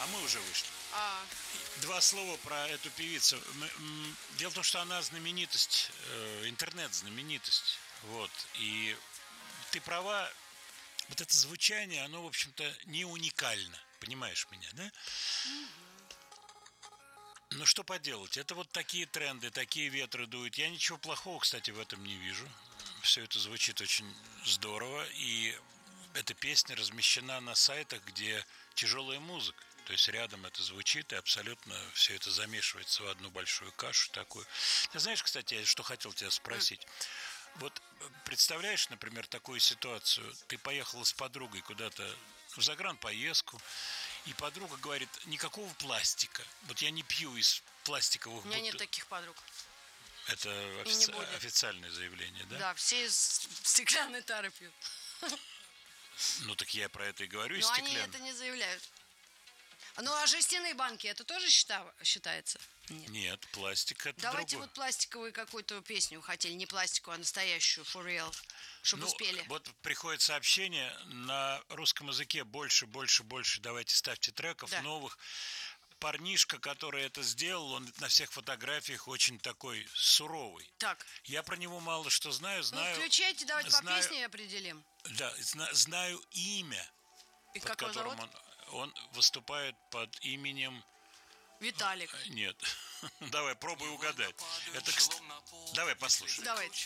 А мы уже вышли. А, Два слова про эту певицу. Дело в том, что она знаменитость, интернет-знаменитость. Вот. И ты права, вот это звучание, оно, в общем-то, не уникально. Понимаешь меня, да? Ну, что поделать? Это вот такие тренды, такие ветры дуют. Я ничего плохого, кстати, в этом не вижу. Все это звучит очень здорово. И эта песня размещена на сайтах, где тяжелая музыка. То есть рядом это звучит, и абсолютно все это замешивается в одну большую кашу такую. Ты знаешь, кстати, я что хотел тебя спросить. Вот представляешь, например, такую ситуацию. Ты поехала с подругой куда-то в загранпоездку, и подруга говорит, никакого пластика. Вот я не пью из пластиковых у меня нет бутылок. таких подруг. Это И не будет. официальное заявление, да? Да, все из стеклянной тары пьют. Ну так я про это и говорю, из Но они стеклянной. это не заявляют. Ну, а жестяные банки, это тоже считается? Нет. Нет, пластик это Давайте другое. вот пластиковую какую-то песню хотели. Не пластиковую, а настоящую, for real. Чтобы Ну, успели. вот приходит сообщение на русском языке больше, давайте ставьте треков Да. новых. Парнишка, который это сделал, он на всех фотографиях очень такой суровый. Так, Я про него мало что знаю, ну включайте, давайте по знаю, песне и определим. да, знаю имя, И под как его которым зовут? он выступает под именем. Виталик. Нет. Давай, пробуй угадать. Это, давай послушаем. Давайте.